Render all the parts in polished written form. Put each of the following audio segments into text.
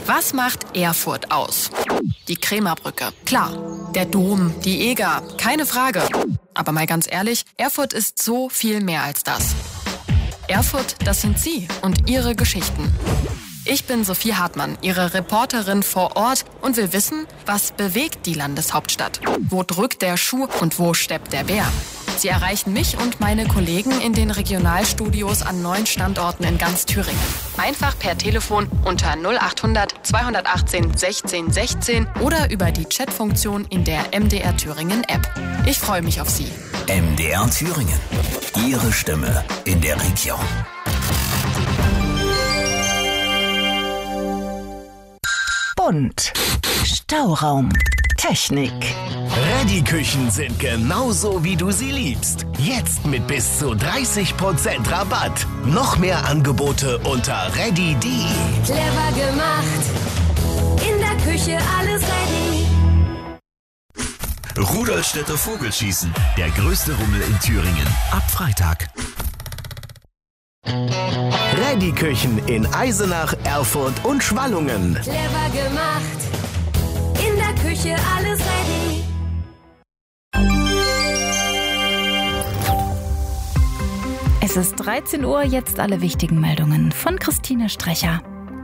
Was macht Erfurt aus? Die Krämerbrücke, klar. Der Dom, die Eger, keine Frage. Aber mal ganz ehrlich, Erfurt ist so viel mehr als das. Erfurt, das sind Sie und Ihre Geschichten. Ich bin Sophie Hartmann, Ihre Reporterin vor Ort und will wissen, was bewegt die Landeshauptstadt? Wo drückt der Schuh und wo steppt der Bär? Sie erreichen mich und meine Kollegen in den Regionalstudios an 9 Standorten in ganz Thüringen. Einfach per Telefon unter 0800 218 16 16 oder über die Chatfunktion in der MDR Thüringen App. Ich freue mich auf Sie. MDR Thüringen. Ihre Stimme in der Region. Bunt. Stauraum. Technik. Ready-Küchen sind genauso, wie du sie liebst. Jetzt mit bis zu 30% Rabatt. Noch mehr Angebote unter ready.de. Clever gemacht. In der Küche alles ready. Rudolstädter Vogelschießen. Der größte Rummel in Thüringen. Ab Freitag. Ready-Küchen in Eisenach, Erfurt und Schwallungen. Clever gemacht. In der Küche alles ready. Es ist 13 Uhr, jetzt alle wichtigen Meldungen von Christine Strecher.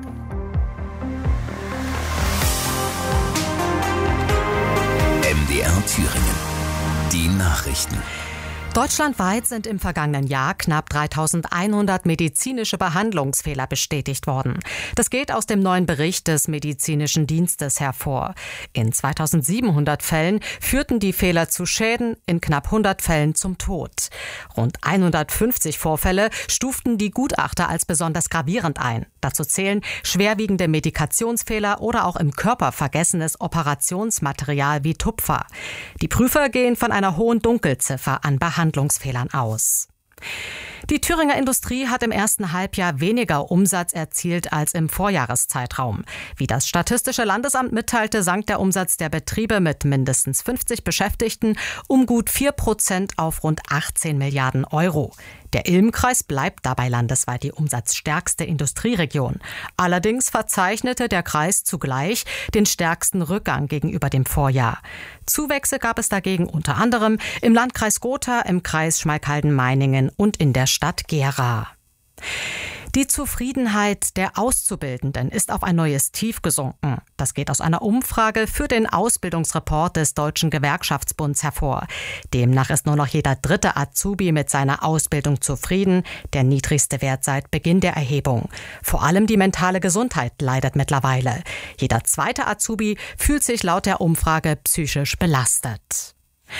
MDR Thüringen. Die Nachrichten. Deutschlandweit sind im vergangenen Jahr knapp 3.100 medizinische Behandlungsfehler bestätigt worden. Das geht aus dem neuen Bericht des Medizinischen Dienstes hervor. In 2.700 Fällen führten die Fehler zu Schäden, in knapp 100 Fällen zum Tod. Rund 150 Vorfälle stuften die Gutachter als besonders gravierend ein. Dazu zählen schwerwiegende Medikationsfehler oder auch im Körper vergessenes Operationsmaterial wie Tupfer. Die Prüfer gehen von einer hohen Dunkelziffer an Behandlungsfehlern aus. Die Thüringer Industrie hat im ersten Halbjahr weniger Umsatz erzielt als im Vorjahreszeitraum. Wie das Statistische Landesamt mitteilte, sank der Umsatz der Betriebe mit mindestens 50 Beschäftigten um gut 4% auf rund 18 Milliarden Euro. Der Ilm-Kreis bleibt dabei landesweit die umsatzstärkste Industrieregion. Allerdings verzeichnete der Kreis zugleich den stärksten Rückgang gegenüber dem Vorjahr. Zuwächse gab es dagegen unter anderem im Landkreis Gotha, im Kreis Schmalkalden-Meiningen und in der Stadt Gera. Die Zufriedenheit der Auszubildenden ist auf ein neues Tief gesunken. Das geht aus einer Umfrage für den Ausbildungsreport des Deutschen Gewerkschaftsbunds hervor. Demnach ist nur noch jeder 3. Azubi mit seiner Ausbildung zufrieden, der niedrigste Wert seit Beginn der Erhebung. Vor allem die mentale Gesundheit leidet mittlerweile. Jeder 2. Azubi fühlt sich laut der Umfrage psychisch belastet.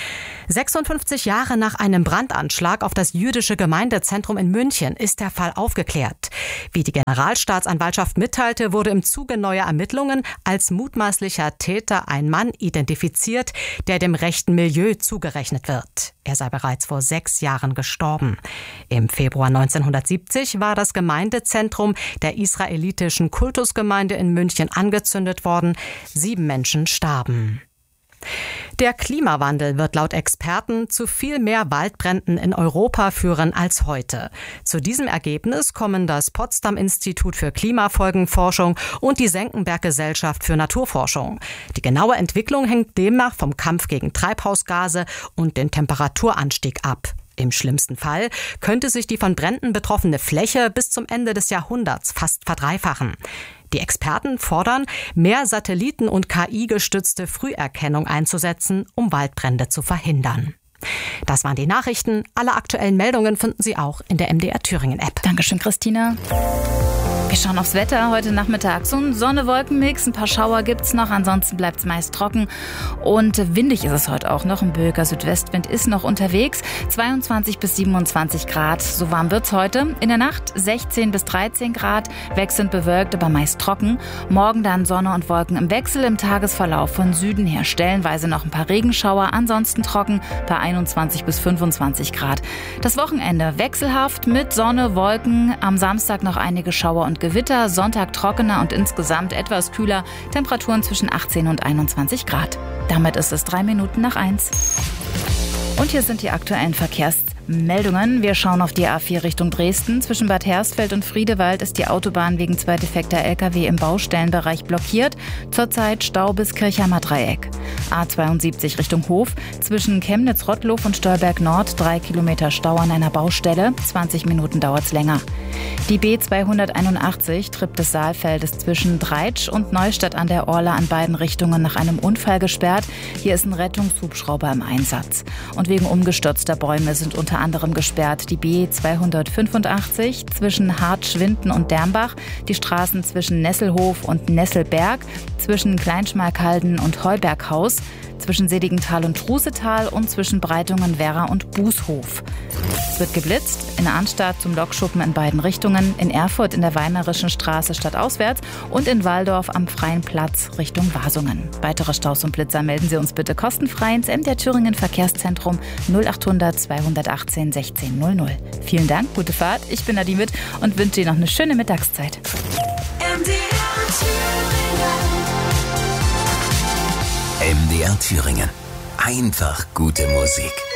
56 Jahre nach einem Brandanschlag auf das jüdische Gemeindezentrum in München ist der Fall aufgeklärt. Wie die Generalstaatsanwaltschaft mitteilte, wurde im Zuge neuer Ermittlungen als mutmaßlicher Täter ein Mann identifiziert, der dem rechten Milieu zugerechnet wird. Er sei bereits vor 6 Jahren gestorben. Im Februar 1970 war das Gemeindezentrum der israelitischen Kultusgemeinde in München angezündet worden. 7 Menschen starben. Der Klimawandel wird laut Experten zu viel mehr Waldbränden in Europa führen als heute. Zu diesem Ergebnis kommen das Potsdam-Institut für Klimafolgenforschung und die Senckenberg-Gesellschaft für Naturforschung. Die genaue Entwicklung hängt demnach vom Kampf gegen Treibhausgase und den Temperaturanstieg ab. Im schlimmsten Fall könnte sich die von Bränden betroffene Fläche bis zum Ende des Jahrhunderts fast verdreifachen. Die Experten fordern, mehr Satelliten- und KI-gestützte Früherkennung einzusetzen, um Waldbrände zu verhindern. Das waren die Nachrichten. Alle aktuellen Meldungen finden Sie auch in der MDR Thüringen-App. Dankeschön, Christina. Wir schauen aufs Wetter heute Nachmittag. So ein Sonne-Wolken-Mix, ein paar Schauer gibt's noch, ansonsten bleibt's meist trocken. Und windig ist es heute auch noch. Ein böiger Südwestwind ist noch unterwegs. 22 bis 27 Grad, so warm wird's heute. In der Nacht 16 bis 13 Grad, wechselnd bewölkt, aber meist trocken. Morgen dann Sonne und Wolken im Wechsel, im Tagesverlauf von Süden her stellenweise noch ein paar Regenschauer, ansonsten trocken bei 21 bis 25 Grad. Das Wochenende wechselhaft mit Sonne, Wolken, am Samstag noch einige Schauer und Gewitter, Sonntag trockener und insgesamt etwas kühler, Temperaturen zwischen 18 und 21 Grad. Damit ist es 3 Minuten nach 1. Und hier sind die aktuellen Meldungen. Wir schauen auf die A4 Richtung Dresden. Zwischen Bad Hersfeld und Friedewald ist die Autobahn wegen 2 defekter Lkw im Baustellenbereich blockiert. Zurzeit Stau bis Kirchheimer Dreieck. A72 Richtung Hof. Zwischen Chemnitz-Rottlow und Stolberg Nord 3 Kilometer Stau an einer Baustelle. 20 Minuten dauert's länger. Die B281 Tripp des Saalfeldes zwischen Dreitsch und Neustadt an der Orla an beiden Richtungen nach einem Unfall gesperrt. Hier ist ein Rettungshubschrauber im Einsatz. Und wegen umgestürzter Bäume sind unter anderem gesperrt die B285 zwischen Hart-Schwinden und Dermbach, die Straßen zwischen Nesselhof und Nesselberg, zwischen Kleinschmalkalden und Heuberghaus, zwischen Seligenthal und Trusetal und zwischen Breitungen, Werra und Bußhof. Es wird geblitzt, in Arnstadt zum Lokschuppen in beiden Richtungen, in Erfurt in der Weimarischen Straße stadtauswärts und in Walldorf am Freien Platz Richtung Wasungen. Weitere Staus und Blitzer melden Sie uns bitte kostenfrei ins MDR Thüringen Verkehrszentrum 0800 218 1600. Vielen Dank, gute Fahrt, ich bin Nadine Witt und wünsche Ihnen noch eine schöne Mittagszeit. MDR Thüringen. Einfach gute Musik.